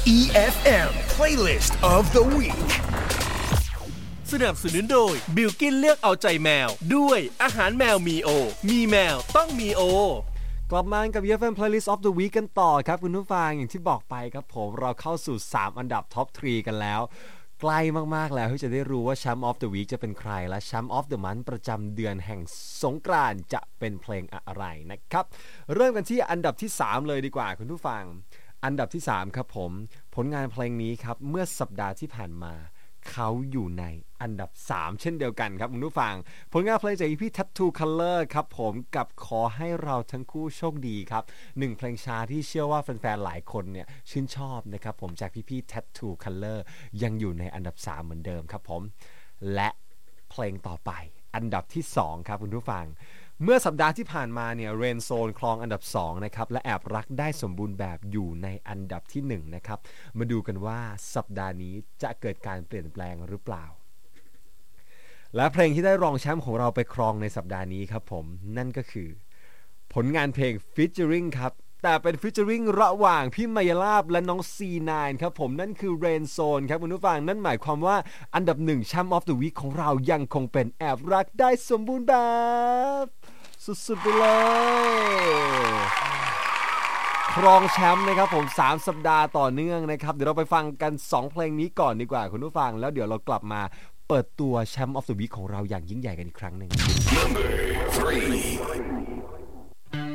EFM Playlist of the Week สนับสนุนโดยบิลกินเลือกเอาใจแมวด้วยอาหารแมวมีโอมีแมวต้องมีโอกลับมากับ EFM Playlist of the Week กันต่อครับคุณผู้ฟังอย่างที่บอกไปครับผมเราเข้าสู่3อันดับท็อป 3 กันแล้วใกล้มากๆแล้วที่จะได้รู้ว่าแชมป์ of the Week จะเป็นใครและแชมป์ of the Month ประจำเดือนแห่งสงกรานต์จะเป็นเพลงอะไรนะครับเริ่มกันที่อันดับที่3เลยดีกว่าคุณผู้ฟังอันดับที่3ครับผมผลงานเพลงนี้ครับเมื่อสัปดาห์ที่ผ่านมาเขาอยู่ในอันดับ3เช่นเดียวกันครับคุณผู้ฟังผลงานเพลงจาก EP Tattoo Color ครับผมกับขอให้เราทั้งคู่โชคดีครับ1เพลงช้าที่เชื่อว่าแฟนๆหลายคนเนี่ยชื่นชอบนะครับผมจากพี่ๆ Tattoo Color ยังอยู่ในอันดับ3เหมือนเดิมครับผมและเพลงต่อไปอันดับที่2ครับคุณผู้ฟังเมื่อสัปดาห์ที่ผ่านมาเนี่ยเรนโซนครองอันดับ2นะครับและแอบรักได้สมบูรณ์แบบอยู่ในอันดับที่1นะครับมาดูกันว่าสัปดาห์นี้จะเกิดการเปลี่ยนแปลงหรือเปล่าและเพลงที่ได้รองแชมป์ของเราไปครองในสัปดาห์นี้ครับผมนั่นก็คือผลงานเพลง featuring ครับแต่เป็น featuring ระหว่างพี่มายาลาบและน้อง C9 ครับผมนั่นคือ Rain Zone ครับคุณผู้ฟังนั่นหมายความว่าอันดับ1 Champ of the Week ของเรายังคงเป็นแอบรักได้สมบูรณ์แบบสุดๆไปเลยครองแชมป์นะครับผม3สัปดาห์ต่อเนื่องนะครับเดี๋ยวเราไปฟังกัน2เพลงนี้ก่อนดีกว่าคุณผู้ฟังแล้วเดี๋ยวเรากลับมาเปิดตัว Champ of the Week ของเราอย่างยิ่งใหญ่กันอีกครั้งนึง Number 3